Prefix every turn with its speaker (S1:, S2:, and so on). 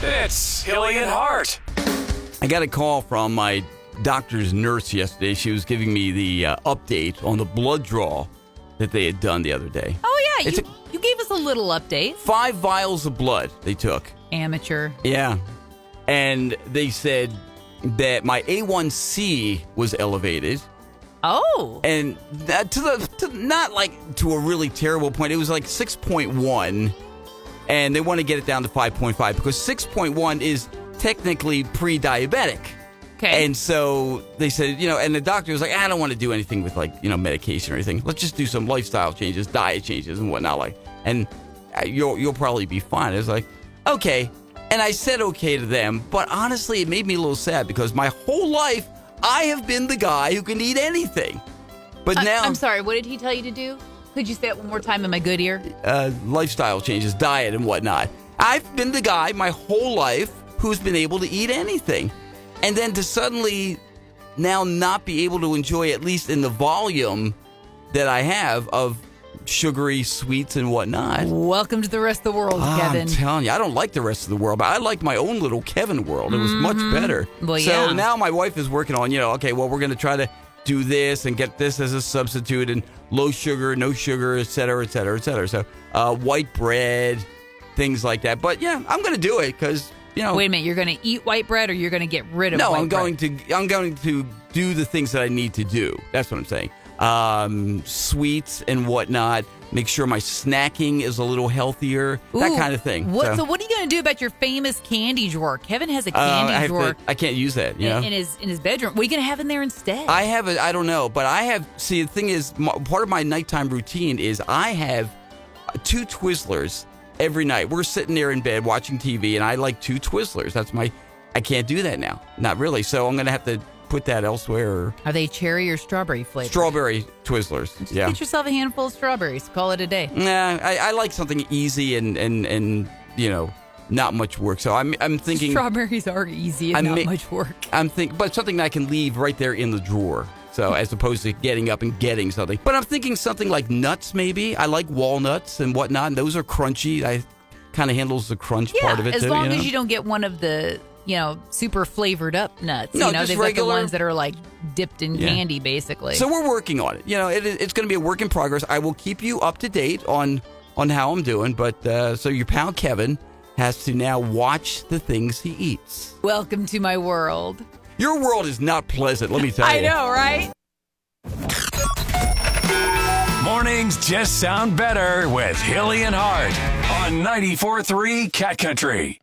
S1: It's Hilly and Hart.
S2: I got a call from my doctor's nurse yesterday. She was giving me the update on the blood draw that they had done the other day.
S3: Oh, yeah. You gave us a little update.
S2: 5 vials of blood they took.
S3: Amateur.
S2: Yeah. And they said that my A1C was elevated.
S3: Oh.
S2: And that not like to a really terrible point. It was like 6.1. And they want to get it down to 5.5 because 6.1 is technically pre-diabetic.
S3: Okay.
S2: And so they said, and the doctor was like, I don't want to do anything with medication or anything. Let's just do some lifestyle changes, diet changes and whatnot. And you'll probably be fine. I was like, okay. And I said okay to them. But honestly, it made me a little sad because my whole life, I have been the guy who can eat anything. But now...
S3: I'm sorry, what did he tell you to do? Could you say it one more time in my good ear?
S2: Lifestyle changes, diet and whatnot. I've been the guy my whole life who's been able to eat anything. And then to suddenly now not be able to enjoy, at least in the volume that I have of sugary sweets and whatnot.
S3: Welcome to the rest of the world, Kevin.
S2: I'm telling you, I don't like the rest of the world, but I like my own little Kevin world. It was much better.
S3: Well,
S2: so now my wife is working on, okay, well, we're going to try to do this and get this as a substitute and low sugar, no sugar, et cetera, et cetera, et cetera. So white bread, things like that. But yeah, I'm going to do it because,
S3: Wait a minute, you're going to eat white bread or you're going to get rid of white bread?
S2: No, I'm going to do the things that I need to do. That's what I'm saying. Sweets and whatnot. Make sure my snacking is a little healthier. That kind of thing.
S3: So what are you going to do about your famous candy drawer? Kevin has a candy drawer.
S2: I can't use that.
S3: In his bedroom. What are you going to have in there instead?
S2: I don't know, but the thing is, part of my nighttime routine is I have 2 Twizzlers every night. We're sitting there in bed watching TV, and I like 2 Twizzlers. I can't do that now. Not really. So I'm going to have to put that elsewhere.
S3: Are they cherry or strawberry flavored?
S2: Strawberry Twizzlers.
S3: Just get yourself a handful of strawberries. Call it a day.
S2: Nah, I like something easy and not much work. So I'm thinking
S3: strawberries are easy and not much work.
S2: But something that I can leave right there in the drawer. So as opposed to getting up and getting something. But I'm thinking something like nuts maybe. I like walnuts and whatnot. And those are crunchy. I kind of handles the crunch part of it
S3: as
S2: too.
S3: long as you don't get one of the super flavored up nuts.
S2: No,
S3: they've got the ones that are like dipped in candy, basically.
S2: So we're working on it. It's going to be a work in progress. I will keep you up to date on how I'm doing. But so your pal Kevin has to now watch the things he eats.
S3: Welcome to my world.
S2: Your world is not pleasant, let me tell you.
S3: I know, right?
S1: Mornings just sound better with Hilly and Hart on 94.3 Cat Country.